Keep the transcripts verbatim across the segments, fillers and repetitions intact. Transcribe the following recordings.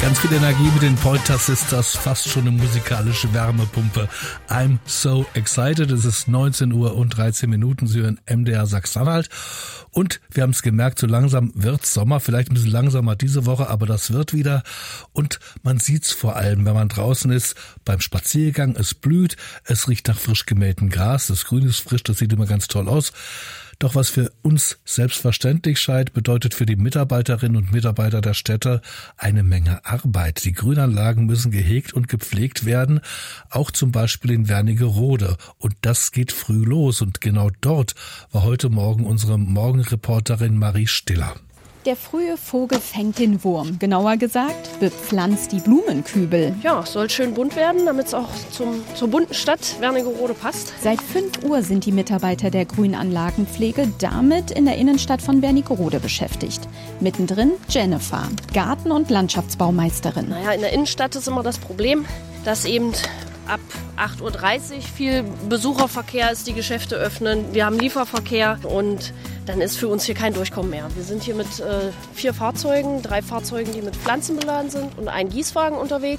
Ganz viel Energie mit den Pointer Sisters, fast schon eine musikalische Wärmepumpe. I'm so excited. Es ist neunzehn Uhr und dreizehn Minuten. Sie hören M D R Sachsen-Anhalt. Und wir haben es gemerkt, so langsam wird's Sommer. Vielleicht ein bisschen langsamer diese Woche, aber das wird wieder. Und man sieht's vor allem, wenn man draußen ist, beim Spaziergang. Es blüht, es riecht nach frisch gemähtem Gras. Das Grün ist frisch, das sieht immer ganz toll aus. Doch was für uns selbstverständlich scheint, bedeutet für die Mitarbeiterinnen und Mitarbeiter der Städte eine Menge Arbeit. Die Grünanlagen müssen gehegt und gepflegt werden, auch zum Beispiel in Wernigerode. Und das geht früh los. Und genau dort war heute Morgen unsere Morgenreporterin Marie Stiller. Der frühe Vogel fängt den Wurm. Genauer gesagt, bepflanzt die Blumenkübel. Ja, es soll schön bunt werden, damit es auch zum, zur bunten Stadt Wernigerode passt. Seit fünf Uhr sind die Mitarbeiter der Grünanlagenpflege damit in der Innenstadt von Wernigerode beschäftigt. Mittendrin Jennifer, Garten- und Landschaftsbaumeisterin. Naja, in der Innenstadt ist immer das Problem, dass eben ab acht Uhr dreißig viel Besucherverkehr ist, die Geschäfte öffnen. Wir haben Lieferverkehr und dann ist für uns hier kein Durchkommen mehr. Wir sind hier mit äh, vier Fahrzeugen, drei Fahrzeugen, die mit Pflanzen beladen sind und ein Gießwagen unterwegs.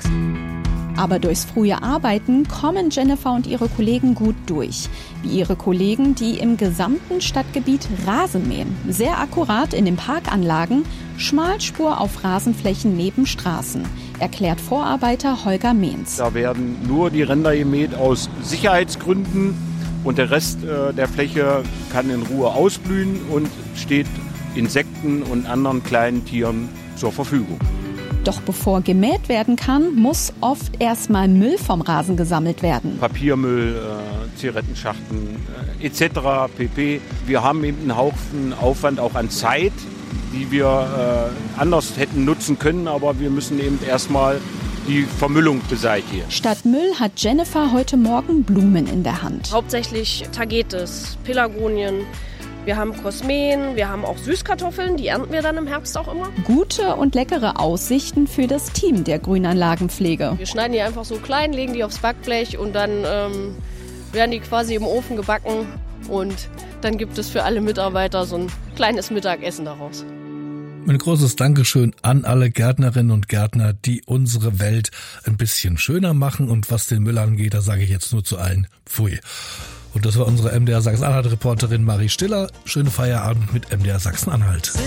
Aber durchs frühe Arbeiten kommen Jennifer und ihre Kollegen gut durch. Wie ihre Kollegen, die im gesamten Stadtgebiet Rasen mähen. Sehr akkurat in den Parkanlagen, Schmalspur auf Rasenflächen neben Straßen, erklärt Vorarbeiter Holger Mehns. Da werden nur die Ränder gemäht aus Sicherheitsgründen und der Rest äh, der Fläche kann in Ruhe ausblühen und steht Insekten und anderen kleinen Tieren zur Verfügung. Doch bevor gemäht werden kann, muss oft erstmal Müll vom Rasen gesammelt werden. Papiermüll, äh, Zigarettenschachteln äh, et cetera pp. Wir haben eben einen Haufen Aufwand auch an Zeit, die wir äh, anders hätten nutzen können, aber wir müssen eben erstmal die Vermüllung beseitigen. Statt Müll hat Jennifer heute Morgen Blumen in der Hand. Hauptsächlich Tagetes, Pelargonien. Wir haben Kosmeen, wir haben auch Süßkartoffeln, die ernten wir dann im Herbst auch immer. Gute und leckere Aussichten für das Team der Grünanlagenpflege. Wir schneiden die einfach so klein, legen die aufs Backblech und dann ähm, werden die quasi im Ofen gebacken. Und dann gibt es für alle Mitarbeiter so ein kleines Mittagessen daraus. Ein großes Dankeschön an alle Gärtnerinnen und Gärtner, die unsere Welt ein bisschen schöner machen. Und was den Müll angeht, da sage ich jetzt nur zu allen Pfui. Und das war unsere M D R Sachsen-Anhalt-Reporterin Marie Stiller. Schönen Feierabend mit M D R Sachsen-Anhalt.